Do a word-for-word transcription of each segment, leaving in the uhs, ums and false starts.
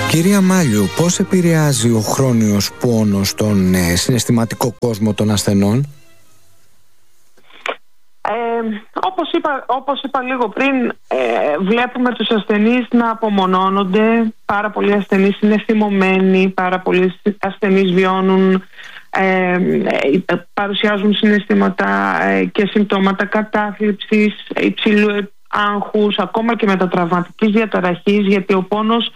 Κυρία Μάλιου, πώς επηρεάζει ο χρόνιος πόνος τον ε, συναισθηματικό κόσμο των ασθενών? Ε, όπως είπα, όπως είπα λίγο πριν, ε, βλέπουμε τους ασθενείς να απομονώνονται. Πάρα πολλοί ασθενείς είναι θυμωμένοι, πάρα πολλοί ασθενείς βιώνουν, ε, ε, παρουσιάζουν συναισθήματα ε, και συμπτώματα κατάθλιψης, υψηλού άγχους, ακόμα και μετατραυματικής διαταραχής, γιατί ο πόνος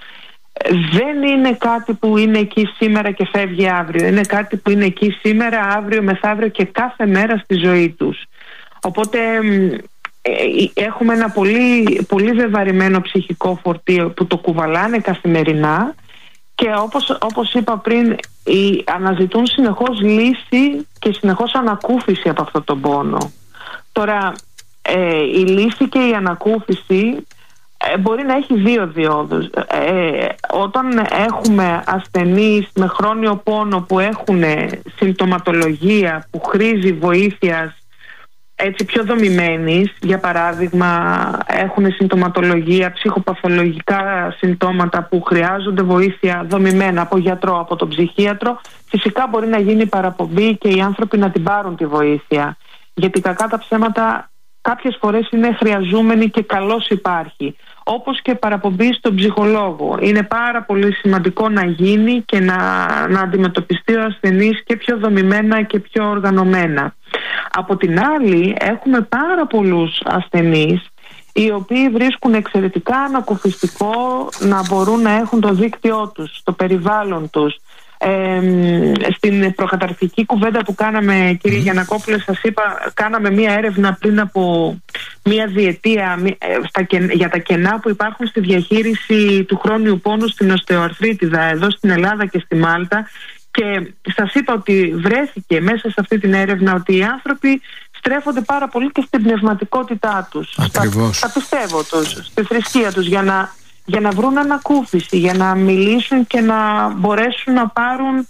δεν είναι κάτι που είναι εκεί σήμερα και φεύγει αύριο. Είναι κάτι που είναι εκεί σήμερα, αύριο, μεθαύριο και κάθε μέρα στη ζωή τους. Οπότε ε, έχουμε ένα πολύ, πολύ βεβαρημένο ψυχικό φορτίο που το κουβαλάνε καθημερινά και όπως, όπως είπα πριν, οι, αναζητούν συνεχώς λύση και συνεχώς ανακούφιση από αυτόν τον πόνο. Τώρα ε, η λύση και η ανακούφιση ε, μπορεί να έχει δύο διόδους. Ε, όταν έχουμε ασθενείς με χρόνιο πόνο που έχουν συμπτωματολογία που χρήζει βοήθειας έτσι πιο δομημένης, για παράδειγμα έχουν συμπτωματολογία, ψυχοπαθολογικά συμπτώματα που χρειάζονται βοήθεια δομημένα από γιατρό, από τον ψυχίατρο, φυσικά μπορεί να γίνει παραπομπή και οι άνθρωποι να την πάρουν τη βοήθεια, γιατί κακά τα ψέματα κάποιες φορές είναι χρειαζόμενοι και καλώς υπάρχει, όπως και παραπομπή στον ψυχολόγο. Είναι πάρα πολύ σημαντικό να γίνει και να, να αντιμετωπιστεί ο ασθενής και πιο δομημένα και πιο οργανωμένα. Από την άλλη έχουμε πάρα πολλούς ασθενείς οι οποίοι βρίσκουν εξαιρετικά ανακουφιστικό να μπορούν να έχουν το δίκτυό τους, το περιβάλλον τους. Ε, στην προκαταρκτική κουβέντα που κάναμε, κύριε mm. Γιαννακόπουλε, σας είπα, κάναμε μία έρευνα πριν από μία διετία στα, για τα κενά που υπάρχουν στη διαχείριση του χρόνιου πόνου στην οστεοαρθρίτιδα εδώ στην Ελλάδα και στη Μάλτα, και σας είπα ότι βρέθηκε μέσα σε αυτή την έρευνα ότι οι άνθρωποι στρέφονται πάρα πολύ και στην πνευματικότητά τους, στα, στα πιστεύω τους, στη θρησκεία τους, για να για να βρουν ανακούφιση, για να μιλήσουν και να μπορέσουν να πάρουν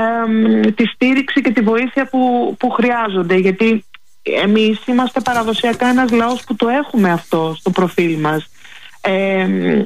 ε, τη στήριξη και τη βοήθεια που, που χρειάζονται, γιατί εμείς είμαστε παραδοσιακά ένας λαός που το έχουμε αυτό στο προφίλ μας. Ε,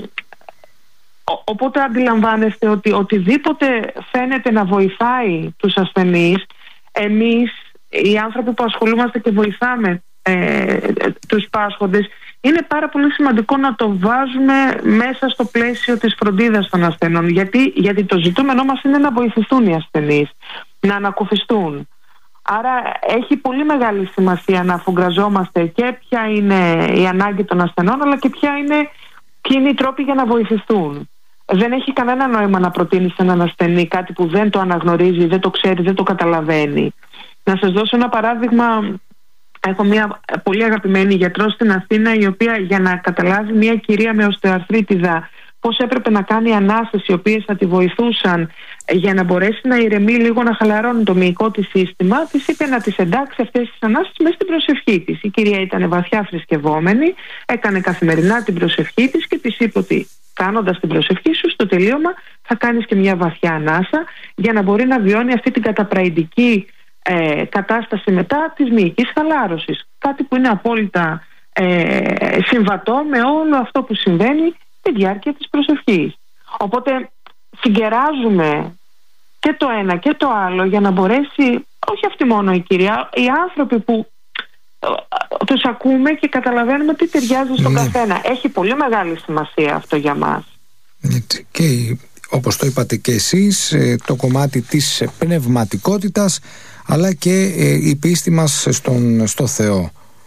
οπότε αντιλαμβάνεστε ότι οτιδήποτε φαίνεται να βοηθάει τους ασθενείς, εμείς οι άνθρωποι που ασχολούμαστε και βοηθάμε ε, τους πάσχοντες, είναι πάρα πολύ σημαντικό να το βάζουμε μέσα στο πλαίσιο της φροντίδας των ασθενών, γιατί, γιατί το ζητούμενό μας είναι να βοηθηθούν οι ασθενείς, να ανακουφιστούν. Άρα έχει πολύ μεγάλη σημασία να αφουγκραζόμαστε και ποια είναι η ανάγκη των ασθενών, αλλά και ποια είναι, ποιοι είναι οι τρόποι για να βοηθηθούν. Δεν έχει κανένα νόημα να προτείνεις έναν ασθενή κάτι που δεν το αναγνωρίζει, δεν το ξέρει, δεν το καταλαβαίνει. Να σας δώσω ένα παράδειγμα. Έχω μια πολύ αγαπημένη γιατρό στην Αθήνα, η οποία για να καταλάβει μια κυρία με οστεοαρθρίτιδα πώς έπρεπε να κάνει ανάσες οι οποίες θα τη βοηθούσαν για να μπορέσει να ηρεμεί λίγο, να χαλαρώνει το μυϊκό της σύστημα, της είπε να τις εντάξει αυτές τις ανάσες μέσα στην προσευχή της. Η κυρία ήταν βαθιά θρησκευόμενη, έκανε καθημερινά την προσευχή της και της είπε ότι κάνοντας την προσευχή σου στο τελείωμα θα κάνεις και μια βαθιά ανάσα για να μπορεί να βιώνει αυτή την καταπραϊντική Ε, κατάσταση μετά της μυϊκής χαλάρωσης, κάτι που είναι απόλυτα ε, συμβατό με όλο αυτό που συμβαίνει στη διάρκεια της προσευχής. Οπότε συγκεράζουμε και το ένα και το άλλο για να μπορέσει, όχι αυτή μόνο η κυρία, οι άνθρωποι που ε, τους ακούμε και καταλαβαίνουμε τι ταιριάζει στον ναι. καθένα. Έχει πολύ μεγάλη σημασία αυτό για μας. Και όπως το είπατε και εσείς, το κομμάτι της πνευματικότητας, αλλά και ε, η πίστη μας στον, στο Θεό.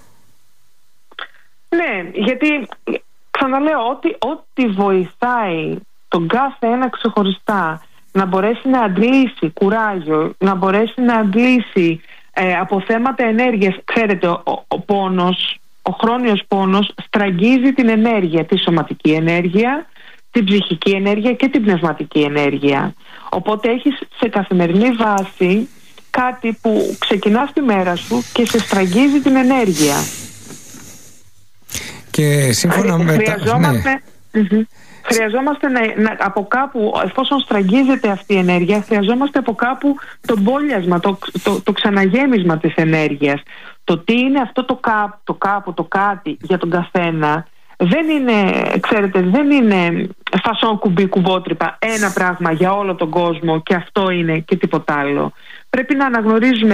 Ναι, γιατί ξαναλέω ότι ό,τι βοηθάει τον κάθε ένα ξεχωριστά να μπορέσει να αντλήσει κουράγιο, να μπορέσει να αντλήσει ε, από θέματα ενέργειας. Ξέρετε, ο, ο, ο πόνος, ο χρόνιος πόνος στραγγίζει την ενέργεια, τη σωματική ενέργεια, την ψυχική ενέργεια και την πνευματική ενέργεια. Οπότε έχεις σε καθημερινή βάση κάτι που ξεκινά τη μέρα σου και σε στραγγίζει την ενέργεια. Και σύμφωνα με χρειαζόμαστε, ναι. mm-hmm. χρειαζόμαστε να, να, από κάπου, εφόσον στραγγίζεται αυτή η ενέργεια, χρειαζόμαστε από κάπου το μπόλιασμα, το, το, το ξαναγέμισμα της ενέργειας. Το τι είναι αυτό το, κάπου, το κάπου, το κάτι για τον καθένα δεν είναι, ξέρετε, δεν είναι φασόν κουμπί κουμπότρυπα ένα πράγμα για όλο τον κόσμο και αυτό είναι και τίποτα άλλο. Πρέπει να αναγνωρίζουμε